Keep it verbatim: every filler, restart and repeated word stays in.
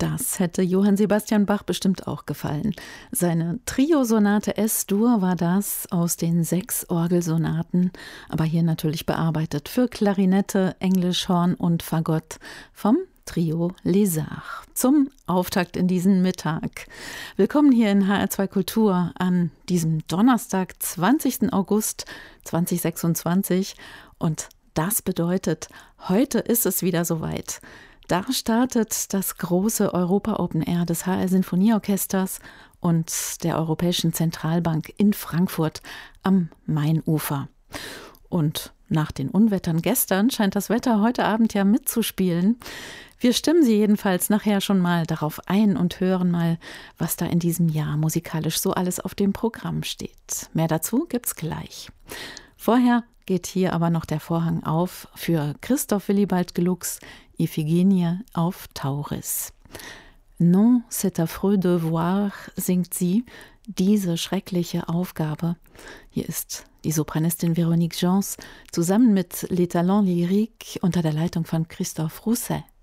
Das hätte Johann Sebastian Bach bestimmt auch gefallen. Seine Trio-Sonate S-Dur war das aus den sechs Orgelsonaten, aber hier natürlich bearbeitet für Klarinette, Englischhorn und Fagott vom Trio Les Arts. Zum Auftakt in diesen Mittag. Willkommen hier in H R zwei Kultur an diesem Donnerstag, zwanzigsten August zweitausendsechsundzwanzig. Und das bedeutet, heute ist es wieder soweit. Da startet das große Europa Open Air des H R Sinfonieorchesters und der Europäischen Zentralbank in Frankfurt am Mainufer. Und nach den Unwettern gestern scheint das Wetter heute Abend ja mitzuspielen. Wir stimmen Sie jedenfalls nachher schon mal darauf ein und hören mal, was da in diesem Jahr musikalisch so alles auf dem Programm steht. Mehr dazu gibt's gleich. Vorher geht hier aber noch der Vorhang auf für Christoph Willibald Glucks Iphigenie auf Tauris. Non, c'est affreux de voir, singt sie, diese schreckliche Aufgabe. Hier ist die Sopranistin Véronique Gens zusammen mit Les Talents Lyriques unter der Leitung von Christophe Rousset.